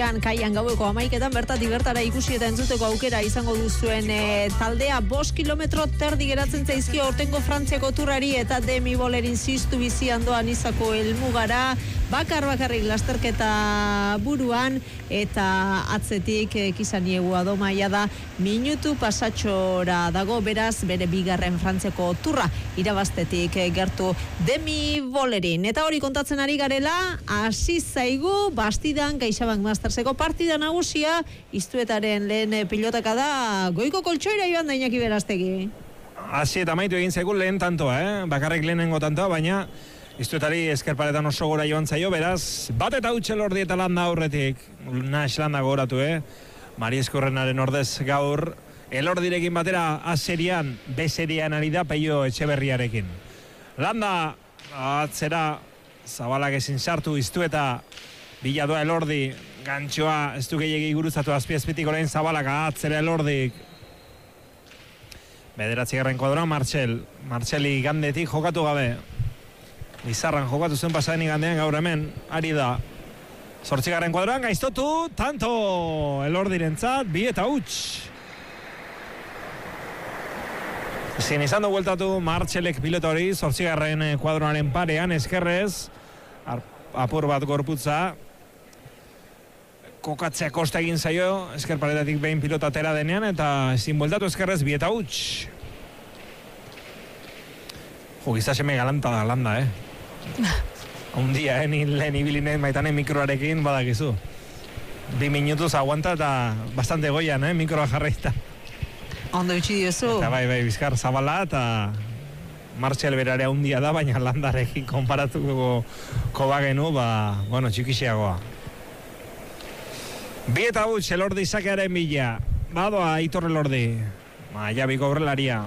Kaian gaueko 11etan bertatik bertara ikusi eta entzuteko aukera izango duzuen taldea 5 kilometro terdi geratzen zaizkio aurtengo Frantziako turrari eta Demi Volerin ziztu bizian doan izako helmugara bakarrik lasterketa buruan eta atzetik Kisaniegua domaia da minutu pasatxora dago, beraz bere bigarren Frantziako turra irabaztetik gertu Demi Volerin. Eta hori kontatzen ari garela, hasi zaigu Bastidan CaixaBank Masterseko partida nagusia, iztuetaren lehen pilotaka da Goiko Koltxoira joan da Iñaki Berastegi. Hasi eta amaitu egin zaigu lehen tantoa, bakarrik lehenengo tantoa, baina iztuetari eskerparetan oso gora joan zaio, beraz, bat eta utxe Elordi eta Landa aurretik, Nash Landa gogoratu, Mari Eskurrenaren ordez gaur, Elordirekin batera A-serian, B-serian ari da Peio Etxeberriarekin. Landa, atzera, Zabalak ezin sartu, iztueta, biladoa Elordi, gantxoa, ez du gehiagi guruzatu azpiazpitik orain Zabalak, atzera Elordik. Bederatzi garren kuadroa, Martxeli gandetik jokatu gabe. Lizarran jokatu zuen pasaden igandean, gaur hemen, ari da. 8 garren kuadroan, gaiztotu, tanto Elordirentzat, 2 eta huts. Ezin izan du bueltatu Martxelek pilota hori, 8 garren kuadroaren parean, eskerrez, apur bat gorputza, kokatzea kosta egin zaio, esker paretatik behin pilota atera denean, eta ezin bueltatu eskerrez, 2 eta huts. Jo, gizaseme galanta da Landa, Un dia, ni lehen ibilinen maitanen mikroarekin badakizu. 2 minutuz aguanta eta bastante goian, mikroa jarraita. Ondo itxi diozu. Eta bai, Bizkar Zabala eta Martxel berarea hundia da, baina Landarekin konparatuko bagenu, txikixiagoa. 2 eta huts, Elordi sakearen bila. Badoa, Aitor Elordi. Jabiko aurrelaria.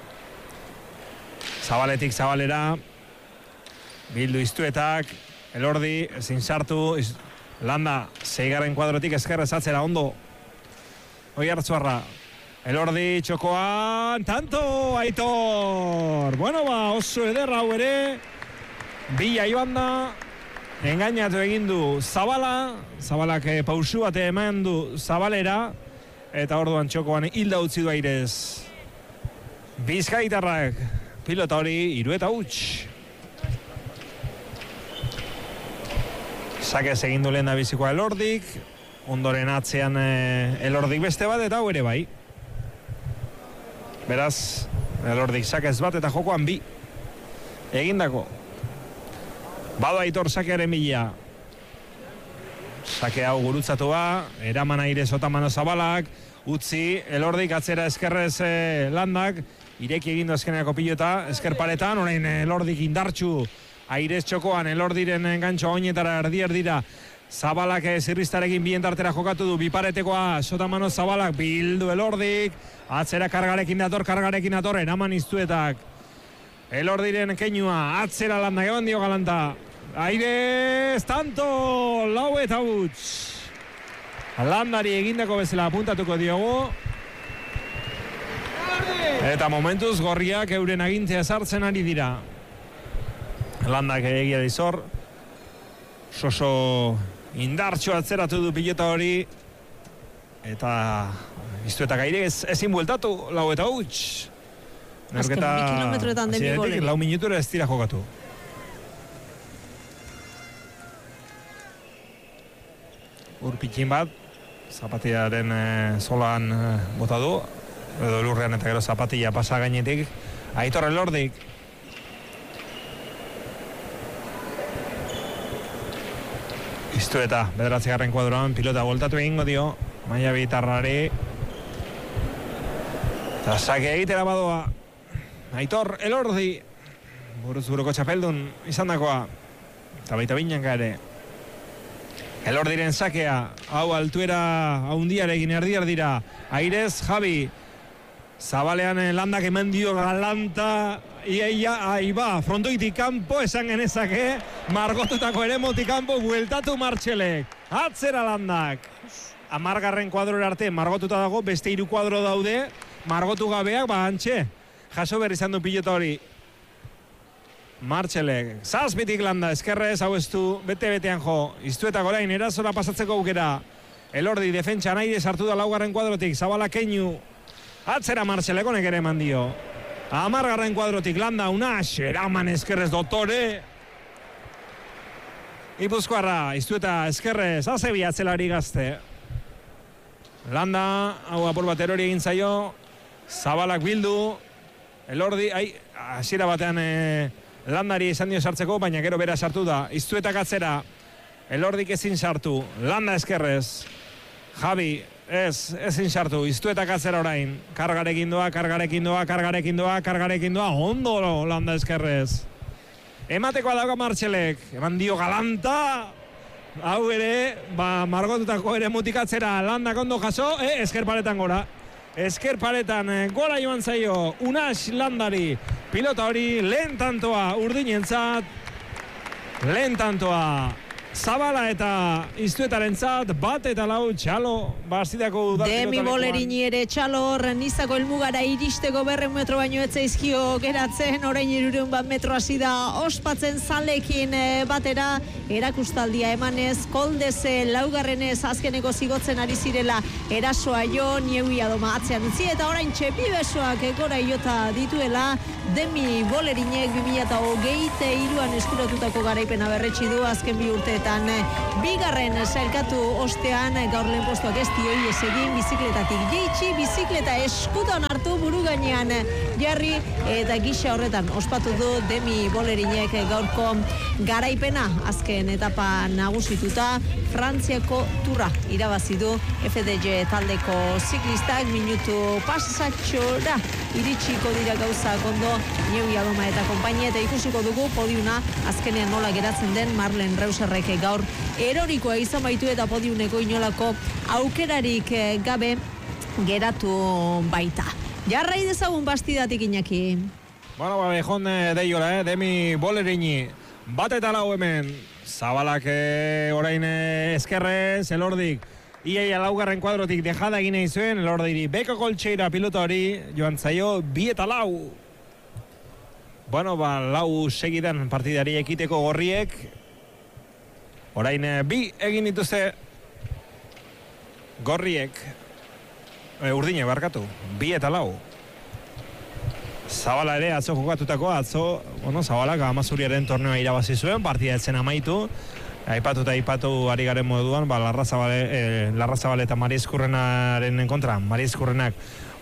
Zabaletik Zabalera. Bildu iztuetak, Elordi, ezin sartu, Landa, 6 garren kuadrotik eskerrez atzera, ondo. Hoi hartzuarra, Elordi txokoan, tanto, Aitor! Bueno, oso ederra hau ere, bila joan da, engainatu egin du Zabalak pausu bat eman du Zabalera, eta orduan txokoan hilda utzi du airez. Bizkaitarrak, pilota hori, 3 eta huts. Sakez egin du lehen da bizikoa Elordik, ondoren atzean Elordik beste bat, eta hau ere bai. Beraz, Elordik sakez bat eta jokoan 2. Egindako. Bado Aitor sakearen bila. Sake hau gurutzatu ba, eraman airez Otamano Zabalak, utzi, Elordik atzera eskerrez Landak, ireki egin du azkeneako pilota, esker paretan, orain Elordik indartxu, airez txokoan, Elordiren engantzua oinetara erdira, Zabalak zirriztarekin bien tartera jokatu du, biparetekoa, Sotamano Zabalak, bildu Elordik, atzera kargarekin dator, eraman iztuetak. Elordiren keinua, atzera Landa, egon dio galanta. Airez, tanto, 4 eta huts. Landari egindako bezala apuntatuko diogu. Eta momentuz gorriak euren agintzea sartzen ari dira. Landak egia dizor, soso indartxo atzeratu du pilota hori, eta iztuetak aire ezin bueltatu, 4 eta huts. Azken 2 kilometroetan Demi Volerin. 4 minutura ez dira jokatu. Urpikin bat, zapatiaren solan bota du, edo lurrean eta gero zapatia pasa gainetik. Aitor Elordik. Iztu eta 9 garren kuadroan pilota voltatu egingo dio Maia Bitarrari. Eta sake egitera badoa Aitor Elordi, buruz buruko txapeldun izan dakoa, eta baita binanka ere. Elordiren sakea, hau altuera haundiarekin erdira, airez Javi, Zabalean Landak eman dio galanta, Iba, frontoitik kanpo, esan genezake, margotutako ere motik kanpo, bueltatu Martxelek, atzera Landak. 10 garren kuadrora arte, margotuta dago, beste 3 kuadro daude, margotu gabeak, antxe, jaso berri izan du pilota hori. Martxelek, 7 Landa, eskerrez, hau ez du, bete-betean jo, iztuetak orain, erazora pasatzeko aukera. Elordi defentsa nahi sartu da laugarren kuadrotik, Zabala keinu. Atzera Martxelekonek ere eman dio. Amargarren kuadrotik Landa, Unax, eraman eskerrez Dotore. Ipuzkoarra, Iztueta eskerrez, azebi atzelari gazte. Landa, hau apur bat erori egin zaio. Zabalak bildu. Elordi, hasiera batean Landari esan dio sartzeko, baina gero bera sartu da. Iztuetak atzera. Elordik ezin sartu. Landa eskerrez. Javi, ezin sartu. Iztuetak atzera orain. Kargarekin doa. Ondo Landa eskerrez. Ematekoa dauka Martxelek. Eman dio galanta. Hau ere, margotutako ere mutikatzera. Landak ondo jaso. Esker paretan gora. Esker paretan gora joan zaio. Unax Landari. Pilota hori lehen tantoa urdinentzat. Lehen tantoa Zabala eta Iztuetarentzat 1-4 Txalo bastidako Demi Bolerini ere Txalo horren izako helmugara iristeko 200 metro baino etzaizkio geratzen, orain 300 metro hasi da ospatzen zalekin batera erakustaldia emanez, Koldeze laugarrenez azkeneko zigotzen ari zirela erasoa jo, Nieguia doma atzean utzi eta orain txepi besoak gora iota dituela. Demi Bolerinek 2023an eskuratutako garaipena berretsi du azken bi urteetan. Bigarren sailkatu ostean gaur lehen postuak ez dioi egin bizikletatik jeitsi, bizikleta eskutan hartu buru gainean jarri eta gisa horretan ospatu du Demi Bolerinek gaurko garaipena azken etapa nagusituta. Frantziako turra irabazi du FDJ taldeko ziklistak minutu pasatxora iritsiko dira gauza kondo Nieguia doma eta konpainia eta ikusiko dugu podiuna azkenean nola geratzen den. Marlen Reuserrek gaur erorikoa izan baitu eta podiuneko inolako aukerarik gabe geratu baita. Jarrai dezagun bastidatik Iñaki. Bueno, bejon deiola, Demi Bolerini 1-4 hemen. Zabalak orain eskerrez, Elordik iaia laugarren kuadrotik dejada egin nahi zuen, Elordiri beko koltxeira pilota hori joan zaio 2-4. Bueno, lau segidan partidari ekiteko gorriek. Orain bi egin dituzte gorriek. Urdine barkatu, 2-4. Zabala ere atzo jokatutako, Zabalak Amazuriaren torneoa irabazi zuen, partida etzen amaitu. Aipatu ari garen moduan, Larrazabale eta Mariezkurrenaren kontra. Mariezkurrenak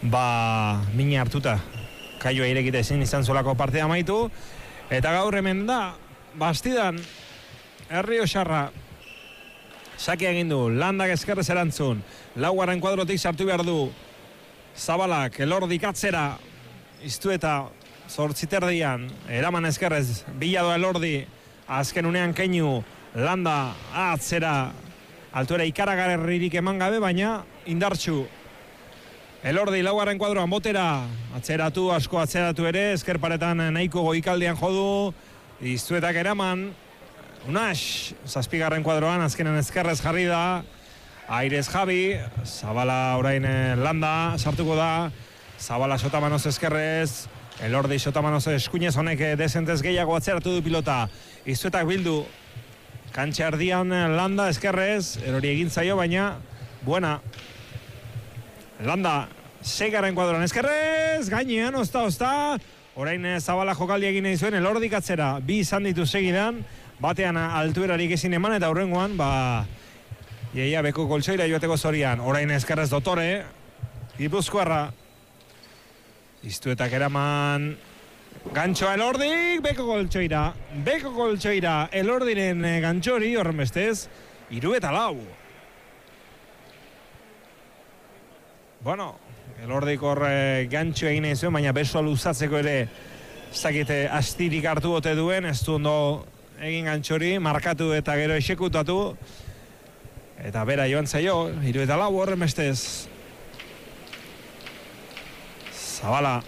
mina hartuta kaioa irekita ezin izan zolako partida amaitu. Eta gaur hemen da, bastidan, Errioxarra sake egin du, Landak eskerrez erantzun, laugarren kuadrotik sartu behar du Zabalak, Elordik atzera, Iztueta zortziterdian, eraman eskerrez, biladoa Elordi, azken unean keinu, Landa atzera, altuera ikaragarririk eman gabe, baina indartxu. Elordi laugarren kuadroan botera, asko atzeratu ere, esker paretan nahiko goikaldian jodu, Iztuetak eraman, Unax, zazpigarren kuadroan, azkenen eskerrez jarri da, Airez Javi, Zabala orain Landa, sartuko da, Zabala Sotamanoz eskerrez, Elordi Sotamanoz eskuinez honek desentez gehiago atzeratu du pilota. Iztuetak bildu, kantxa erdian Landa eskerrez, erori egin zaio baina, buena. Landa, seigarren kuadroan eskerrez, gainean, osta, orain Zabala jokaldi egin nahi zuen, Elordik atzera, bi izan ditu segidan, batean altuerarik ezin eman eta hurrengoan, iaia beko koltsoira joateko zorian, orain eskerrez Dotore, Gipuzkoarra, Iztuetak eraman gantxoa Elordik, beko koltsoira, Elordiren gantxori, horren bestez, 3-4. Bueno, Elordik horre gantxo egin egin zuen, baina besoa luzatzeko ere zakite astirik hartu bote duen, ez du ondo egin gantxori, markatu eta gero esekutatu, eta bera joan zaio, 3-4 horren bestez. Zabala,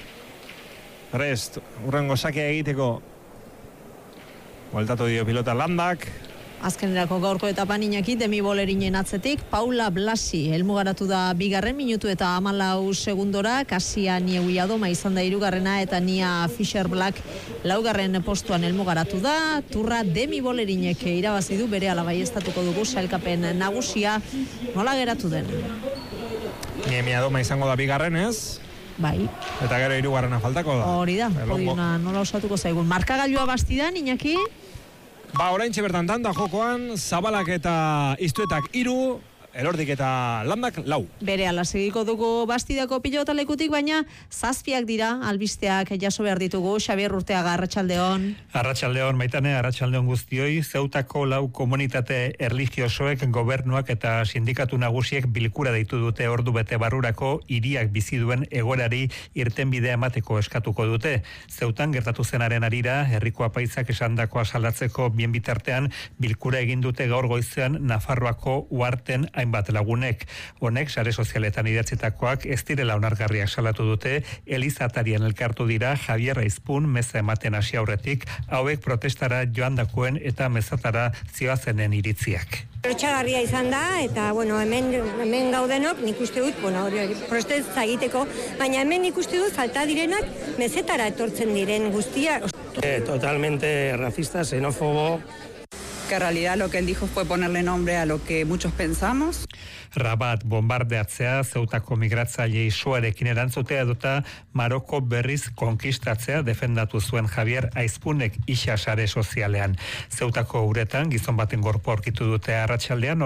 prest, urrengo sakea egiteko. Bueltatu dio pilota Landak. Azkenerako gaurko etapan Iñaki Demi Bolerinen atzetik Paula Blasi helmugaratu da 2. minutu eta 14 segundora, Kasia Nieguiadoma izan da 3. eta Nia Fisher Black 4. postuan helmugaratu da. Turra Demi Bolerinek irabazi du, berehala baieztatuko dugu sailkapen nagusia nola geratu den. Nieguiadoma izango da 2. ez? Bai. Eta gero 3. faltako da. Hori da, podiuna nola osatuko zaigun. Markagailua bastidan, Iñaki? Oraintxe bertan tanda jokoan, Zabalak eta Iztuetak 3, Elordik eta Landak 4. Berehala segiko dugu Bastidako pilotalekutik, baina 7 dira albisteak jaso behar ditugu. Xabier Urteaga, arratsaldeon. Arratsaldeon, Maitane, arratsaldeon guztioi. Zeutako 4 komunitate erlijiosoek, gobernuak eta sindikatu nagusiek bilkura deitu dute ordu bete barrurako hiriak bizi duen egoerari irtenbidea emateko eskatuko dute. Zeutan gertatu zenaren arira, herriko apaitzak esandakoa salatzeko bien bitartean bilkura egin dute gaur goizean Nafarroako uharten hainbat lagunek. Honek sare sozialetan idatzitakoak ez direla onargarriak salatu dute. Elizatarien elkartu dira Javier Aizpun meza ematen hasi aurretik, hauek protestara joandakoen eta mezatara zioazenen iritziak. Lotxagarria izan da, eta hemen gaudenok nik uste dut, protesta egiteko, baina hemen nik uste dut falta direnak mezetara etortzen diren guztia. Totalmente racista, xenófobo. Que en realidad lo que él dijo fue ponerle nombre a lo que muchos pensamos. Rabat bombardeatzea, Zeutako migratzaile isuarekin erantzutea edota Maroko berriz konkistatzea defendatu zuen Javier Aizpunek isa sare sozialean. Zeutako uretan gizon baten gorpua aurkitu dute arratsaldean,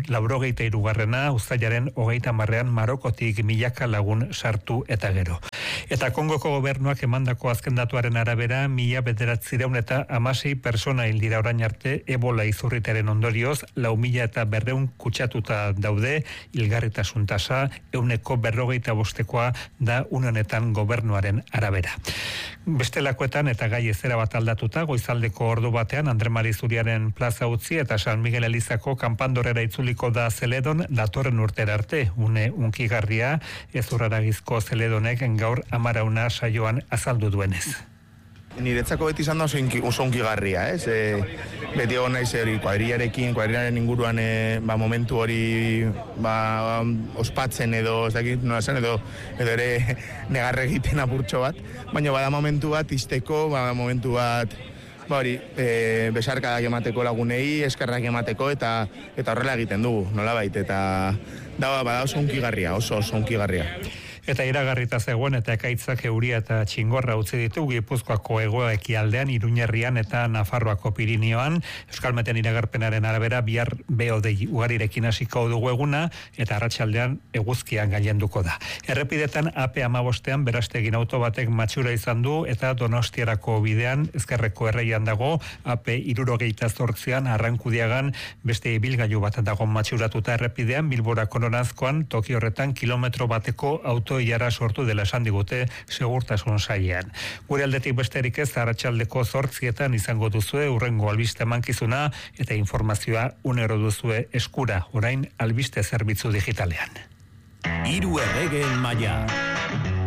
83. uztailaren 30. Marokotik milaka lagun sartu eta gero. Eta Kongoko gobernuak emandako azken datuaren arabera 1916 persona hil dira orain arte Ebola izurritaren ondorioz, 4.200 kutsatuta daude. Hilgarritasun tasa 145 da honetan gobernuaren arabera. Bestelakoetan eta gai ezera bat aldatuta, goizaldeko ordu batean Andre Mari Zuriaren plaza utzi eta San Miguel Elizako kanpandorrera itzuliko da Zeledon datorren urtera arte. Une unkigarria ezurraragizko Zeledonek gaur 10 saioan azaldu duenez. Niretzako beti izan da oso unkigarria, ez? Beti egon naiz hori kuadriaren inguruan momentu hori ospatzen edo, ez dakit nola zen, edo ere negarre egiten apurtxo bat, baina bada momentu bat izteko, momentu bat besarkadak emateko lagunei, eskerrak emateko eta horrela egiten dugu, nolabait, eta bada oso unkigarria, oso unkigarria. Eta iragarrita zegoen eta ekaitzak euria eta txingorra utzi ditu Gipuzkoako hego-ekialdean, Iruñerrian eta Nafarroako Pirinioan. Euskalmeten iragarpenaren arabera bihar behodei ugarirekin hasiko dugu eguna eta arratsaldean eguzkian gailenduko da. Errepidetan AP15ean berastegin auto batek matxura izan du eta Donostiarako bidean ezkerreko erreian dago AP78an Arrankudiagan beste ibilgailu bat dago matxuratuta errepidean Bilborako noranzkoan toki horretan kilometro bateko auto iara sortu dela esan digute segurtasun sailean. Gure aldetik besterik ez, arratsaldeko 8 izango duzue hurrengo albiste emankizuna eta informazioa unero duzue eskura, orain albiste zerbitzu digitalean. 3 erregeen maila.